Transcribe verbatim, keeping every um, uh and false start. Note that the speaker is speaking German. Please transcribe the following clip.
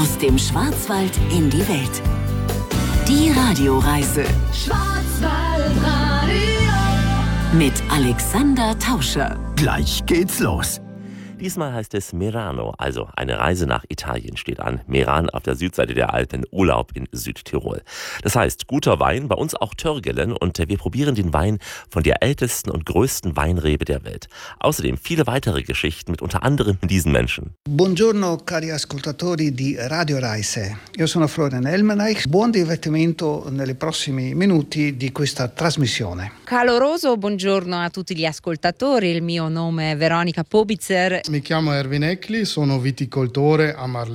Aus dem Schwarzwald in die Welt. Die Radioreise. Schwarzwaldradio. Mit Alexander Tauscher. Gleich geht's los. Diesmal heißt es Merano, also eine Reise nach Italien steht an. Meran auf der Südseite der Alpen, Urlaub in Südtirol. Das heißt, guter Wein, bei uns auch Törgelen, und wir probieren den Wein von der ältesten und größten Weinrebe der Welt. Außerdem viele weitere Geschichten mit unter anderem diesen Menschen. Buongiorno cari ascoltatori di Radio Reise. Io sono Florian Elmenreich. Buon divertimento nei prossimi minuti di questa trasmissione. Caloroso buongiorno a tutti gli ascoltatori. Il mio nome è Veronica Pobitzer. Mi chiamo Erwin Eckli, sono viticoltore a Marlene.